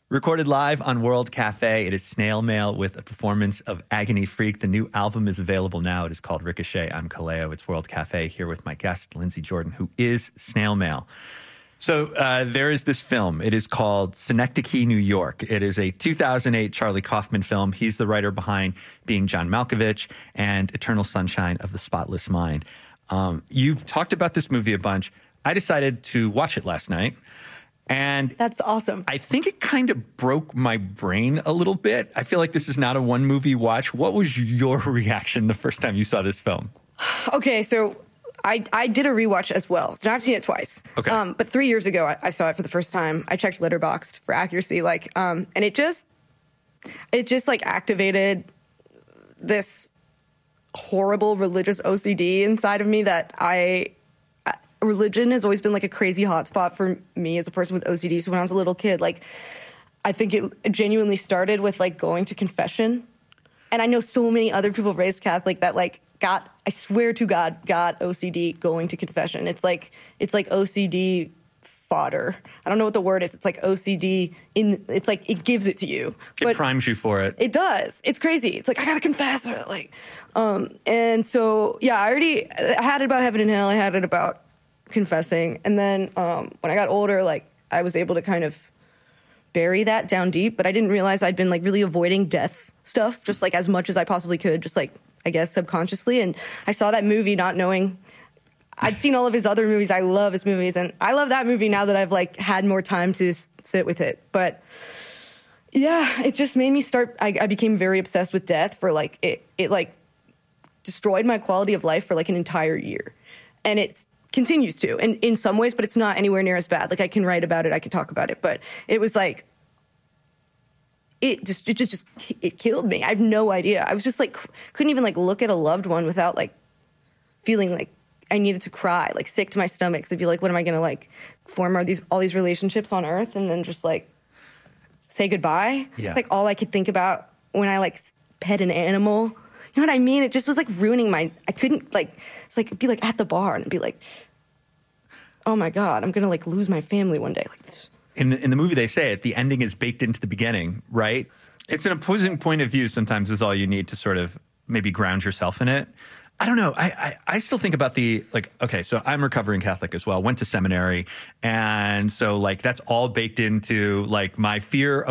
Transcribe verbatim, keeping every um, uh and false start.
Recorded live on World Cafe, it is Snail Mail with a performance of Agony Freak. The new album is available now. It is called Ricochet. I'm Kaleo. It's World Cafe, here with my guest, Lindsay Jordan, who is Snail Mail. So uh, there is this film. It is called Synecdoche, New York. It is a two thousand eight Charlie Kaufman film. He's the writer behind Being John Malkovich and Eternal Sunshine of the Spotless Mind. Um, you've talked about this movie a bunch. I decided to watch it last night. And that's awesome. I think it kind of broke my brain a little bit. I feel like this is not a one movie watch. What was your reaction the first time you saw this film? Okay, so I I did a rewatch as well. So now I've seen it twice. Okay. Um, but three years ago, I, I saw it for the first time. I checked Letterboxd for accuracy, like, um, and it just it just like activated this horrible religious O C D inside of me that I. Religion has always been like a crazy hotspot for me as a person with O C D. So when I was a little kid, like, I think it genuinely started with like going to confession. And I know so many other people raised Catholic that like got, I swear to God, got O C D going to confession. It's like, it's like O C D fodder. I don't know what the word is. It's like O C D in, it's like, it gives it to you. It but primes you for it. It does. It's crazy. It's like, I gotta confess. Like, um, and so, yeah, I already, I had it about heaven and hell. I had it about confessing. And then um, when I got older, like, I was able to kind of bury that down deep, but I didn't realize I'd been like really avoiding death stuff just like as much as I possibly could, just like, I guess, subconsciously. And I saw that movie not knowing, I'd seen all of his other movies. I love his movies. And I love that movie now that I've like had more time to s- sit with it. But yeah, it just made me start, I, I became very obsessed with death for like, it, it like destroyed my quality of life for like an entire year. And it's, continues to, and in some ways, but it's not anywhere near as bad. Like, I can write about it, I can talk about it, but it was like, it just, it just, just, it killed me. I have no idea. I was just like, couldn't even like look at a loved one without like feeling like I needed to cry, like sick to my stomach. So I'd be like, what am I going to like form all these, all these relationships on earth and then just like say goodbye? Yeah. Like all I could think about when I like pet an animal. You know what I mean? It just was like ruining my, I couldn't like, it's like, be like at the bar and be like, oh my God, I'm going to like lose my family one day. Like this. In the, in the movie, they say it, the ending is baked into the beginning, right? It's an opposing point of view sometimes is all you need to sort of maybe ground yourself in it. I don't know. I, I, I still think about the, like, okay, so I'm recovering Catholic as well, went to seminary. And so like, that's all baked into like my fear of